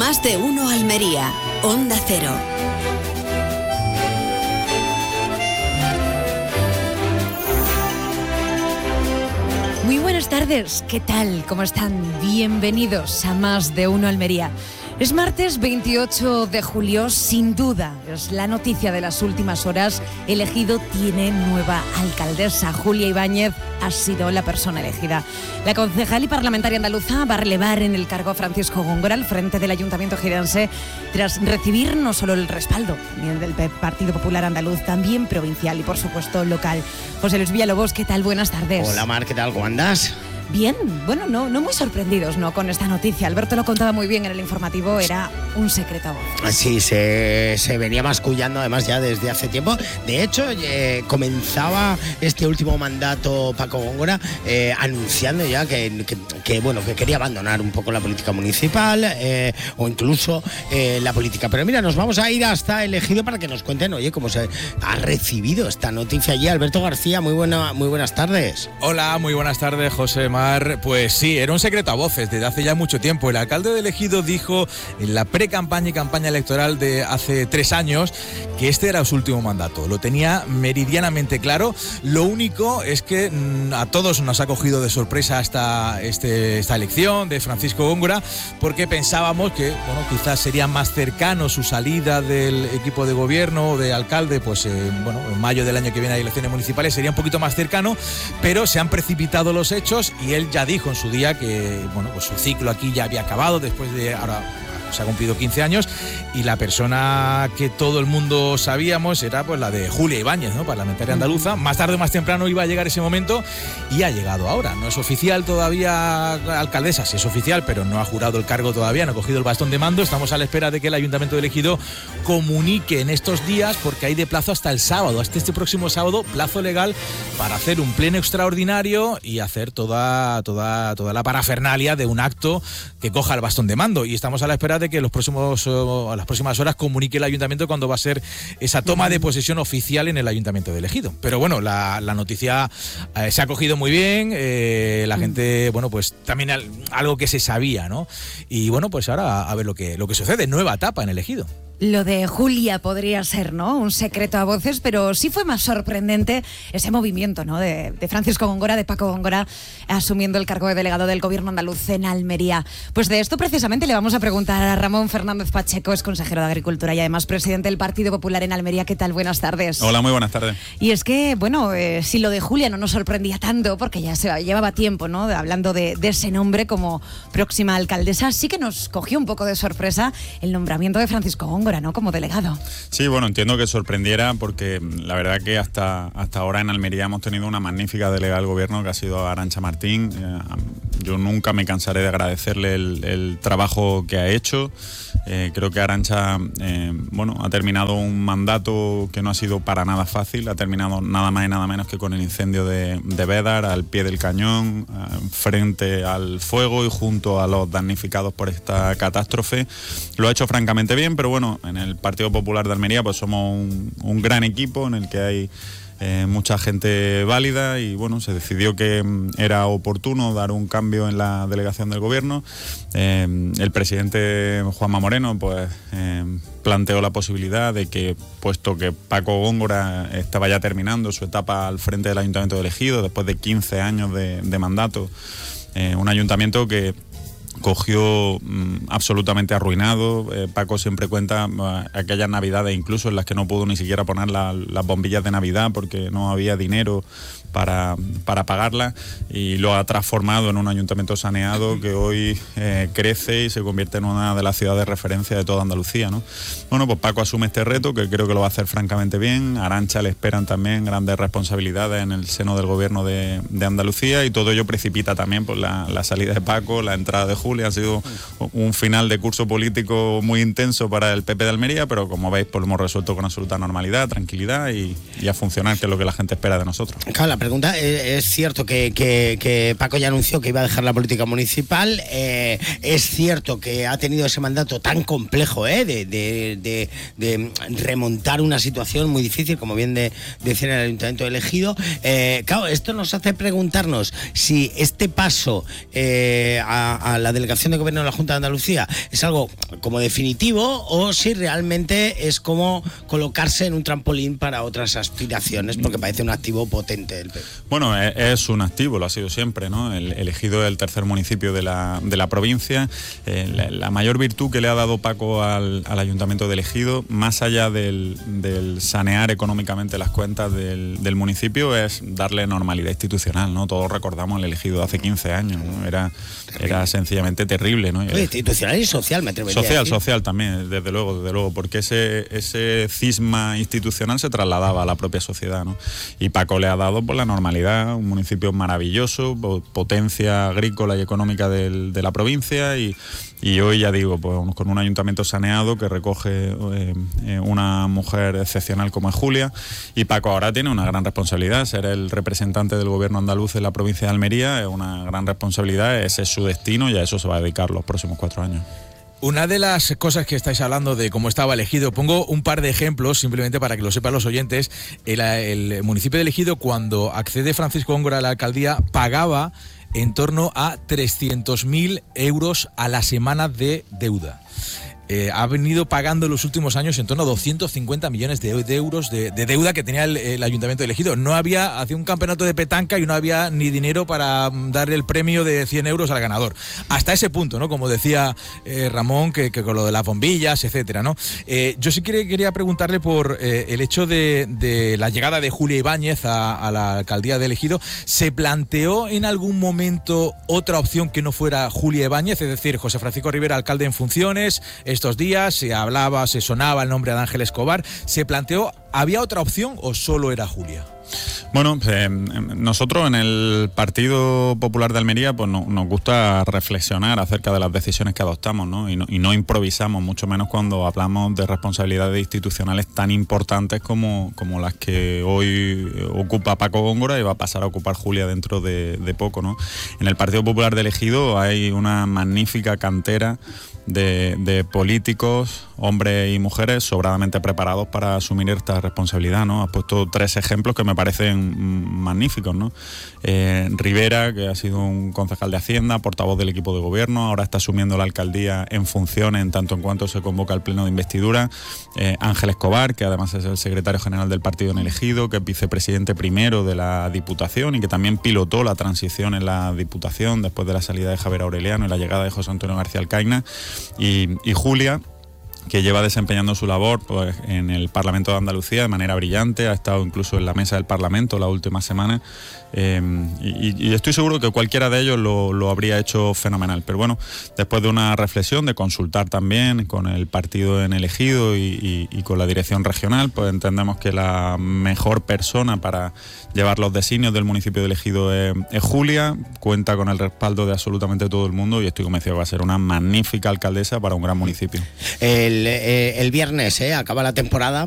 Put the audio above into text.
Más de uno Almería, Onda Cero. Muy buenas tardes, ¿qué tal? ¿Cómo están? Bienvenidos a Más de uno Almería. Es martes 28 de julio, sin duda, es la noticia de las últimas horas. El Ejido tiene nueva alcaldesa. Julia Ibáñez ha sido la persona elegida. La concejal y parlamentaria andaluza va a relevar en el cargo a Francisco Góngora al frente del Ayuntamiento ejidense tras recibir no solo el respaldo del Partido Popular Andaluz, también provincial y, por supuesto, local. José Luis Villalobos, ¿qué tal? Buenas tardes. Hola, Mar, ¿qué tal? ¿Cómo andas? Bien, bueno, no muy sorprendidos, ¿no?, con esta noticia. Alberto lo contaba muy bien en el informativo, era un secreto a voces. Sí, se venía mascullando además ya desde hace tiempo. De hecho, comenzaba este último mandato Paco Góngora anunciando ya que quería abandonar un poco la política municipal o incluso la política. Pero mira, nos vamos a ir hasta el Ejido para que nos cuenten, oye, cómo se ha recibido esta noticia allí. Alberto García, muy buenas tardes. Hola, muy buenas tardes, José Mar. Pues sí, era un secreto a voces desde hace ya mucho tiempo. El alcalde del Ejido dijo en la pre-campaña y campaña electoral de hace 3 años que este era su último mandato. Lo tenía meridianamente claro. Lo único es que a todos nos ha cogido de sorpresa esta elección de Francisco Góngora, porque pensábamos que quizás sería más cercano su salida del equipo de gobierno o de alcalde, pues en mayo del año que viene hay elecciones municipales, sería un poquito más cercano, pero se han precipitado los hechos y él ya dijo en su día que su ciclo aquí ya había acabado después de ahora. Se ha cumplido 15 años y la persona que todo el mundo sabíamos era pues la de Julia Ibáñez, ¿no?, parlamentaria andaluza. Más tarde o más temprano iba a llegar ese momento y ha llegado ahora. No es oficial todavía alcaldesa, sí es oficial, pero no ha jurado el cargo todavía, no ha cogido el bastón de mando. Estamos a la espera de que el Ayuntamiento del Ejido comunique en estos días, porque hay de plazo hasta el sábado, hasta este próximo sábado, plazo legal para hacer un pleno extraordinario y hacer toda la parafernalia de un acto que coja el bastón de mando. Y estamos a la espera de que a las próximas horas comunique el Ayuntamiento cuando va a ser esa toma de posesión oficial en el Ayuntamiento del Ejido. Pero bueno, la noticia se ha cogido muy bien, la gente, pues también algo que se sabía, ¿no? Y pues ahora a ver lo que sucede, nueva etapa en el Ejido. Lo de Julia podría ser, ¿no?, un secreto a voces, pero sí fue más sorprendente ese movimiento, ¿no?, de Francisco Góngora, de Paco Góngora, asumiendo el cargo de delegado del Gobierno andaluz en Almería. Pues de esto precisamente le vamos a preguntar a Ramón Fernández Pacheco, es consejero de Agricultura y además presidente del Partido Popular en Almería. ¿Qué tal? Buenas tardes. Hola, muy buenas tardes. Y es que, si lo de Julia no nos sorprendía tanto, porque ya llevaba tiempo, ¿no?, hablando de ese nombre como próxima alcaldesa, sí que nos cogió un poco de sorpresa el nombramiento de Francisco Góngora, ¿no?, como delegado. Sí, entiendo que sorprendiera, porque la verdad que hasta ahora en Almería hemos tenido una magnífica delegada del gobierno que ha sido Arantxa Martín. Yo nunca me cansaré de agradecerle el trabajo que ha hecho. Creo que Arantxa ha terminado un mandato que no ha sido para nada fácil. Ha terminado nada más y nada menos que con el incendio de Bédar, al pie del cañón, frente al fuego y junto a los damnificados por esta catástrofe. Lo ha hecho francamente bien, pero en el Partido Popular de Almería pues somos un gran equipo en el que hay mucha gente válida y se decidió que era oportuno dar un cambio en la delegación del gobierno. El presidente Juanma Moreno planteó la posibilidad de que, puesto que Paco Góngora estaba ya terminando su etapa al frente del Ayuntamiento del Ejido después de 15 años de mandato, un ayuntamiento que cogió absolutamente arruinado. Paco siempre cuenta aquellas navidades incluso en las que no pudo ni siquiera poner las bombillas de Navidad porque no había dinero para pagarlas, y lo ha transformado en un ayuntamiento saneado que hoy crece y se convierte en una de las ciudades de referencia de toda Andalucía, ¿no? Pues Paco asume este reto, que creo que lo va a hacer francamente bien. A Arantxa le esperan también grandes responsabilidades en el seno del gobierno de Andalucía, y todo ello precipita también la salida de Paco, la entrada de Julia. Ha sido un final de curso político muy intenso para el PP de Almería, pero como veis lo hemos resuelto con absoluta normalidad, tranquilidad y a funcionar, que es lo que la gente espera de nosotros. Claro, la pregunta, es cierto que Paco ya anunció que iba a dejar la política municipal, es cierto que ha tenido ese mandato tan complejo de remontar una situación muy difícil, como bien decía en el Ayuntamiento de Ejido. Claro, esto nos hace preguntarnos si este paso a la delegación de gobierno de la Junta de Andalucía es algo como definitivo o si realmente es como colocarse en un trampolín para otras aspiraciones, porque parece un activo potente del PP. Bueno, es un activo, lo ha sido siempre, ¿no? El Ejido es el tercer municipio de la provincia. La mayor virtud que le ha dado Paco al Ayuntamiento de Ejido, más allá del sanear económicamente las cuentas del municipio, es darle normalidad institucional, ¿no? Todos recordamos el Ejido de hace 15 años, ¿no? Era sencillamente terrible, ¿no? Institucional y social, me atrevería a decir. Social también, desde luego, porque ese cisma institucional se trasladaba a la propia sociedad, ¿no? Y Paco le ha dado por la normalidad, un municipio maravilloso, potencia agrícola y económica de la provincia, y hoy, ya digo, pues con un ayuntamiento saneado que recoge una mujer excepcional como es Julia, y Paco ahora tiene una gran responsabilidad. Ser el representante del gobierno andaluz en la provincia de Almería es una gran responsabilidad, ese es su destino y a eso se va a dedicar los próximos 4 años. Una de las cosas que estáis hablando de cómo estaba Ejido, pongo un par de ejemplos simplemente para que lo sepan los oyentes. El municipio de Ejido, cuando accede Francisco Góngora a la alcaldía, pagaba en torno a 300.000 euros a la semana de deuda. Ha venido pagando en los últimos años en torno a 250 millones de euros de deuda que tenía el Ayuntamiento de Ejido. Hacía un campeonato de petanca y no había ni dinero para darle el premio de 100 euros al ganador. Hasta ese punto, ¿no? Como decía Ramón, que con lo de las bombillas, etcétera, ¿no? Yo sí quería preguntarle por el hecho de la llegada de Julia Ibáñez a la alcaldía de Ejido. ¿Se planteó en algún momento otra opción que no fuera Julia Ibáñez? Es decir, José Francisco Rivera, alcalde en funciones, estos días se sonaba el nombre de Ángel Escobar. ¿Se planteó, había otra opción o solo era Julia? Bueno, nosotros en el Partido Popular de Almería pues nos gusta reflexionar acerca de las decisiones que adoptamos, ¿no? Y no improvisamos, mucho menos cuando hablamos de responsabilidades institucionales tan importantes como las que hoy ocupa Paco Góngora y va a pasar a ocupar Julia dentro de poco, ¿no? En el Partido Popular de Ejido hay una magnífica cantera de políticos, hombres y mujeres sobradamente preparados para asumir esta responsabilidad, ¿no? Has puesto 3 ejemplos que me parecen magníficos, ¿no? Rivera, que ha sido un concejal de Hacienda, portavoz del equipo de gobierno, ahora está asumiendo la alcaldía en funciones en tanto en cuanto se convoca el pleno de investidura. Ángel Escobar, que además es el secretario general del partido en Ejido, que es vicepresidente primero de la Diputación y que también pilotó la transición en la Diputación después de la salida de Javier Aureliano y la llegada de José Antonio García Alcaina. Y Julia, que lleva desempeñando su labor pues, en el Parlamento de Andalucía de manera brillante, ha estado incluso en la mesa del Parlamento la última semana, y estoy seguro que cualquiera de ellos lo habría hecho fenomenal. Pero bueno, después de una reflexión, de consultar también con el partido en Ejido y con la dirección regional, pues entendemos que la mejor persona para llevar los designios del municipio de Ejido es Julia, cuenta con el respaldo de absolutamente todo el mundo y estoy convencido que va a ser una magnífica alcaldesa para un gran municipio. El viernes acaba la temporada.